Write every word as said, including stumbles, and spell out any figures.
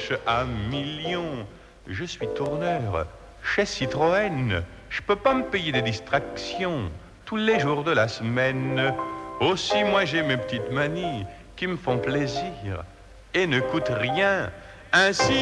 poche un million. Je suis tourneur chez Citroën. Je peux pas me payer des distractions tous les jours de la semaine. Aussi, moi, j'ai mes petites manies qui me font plaisir et ne coûtent rien. Ainsi,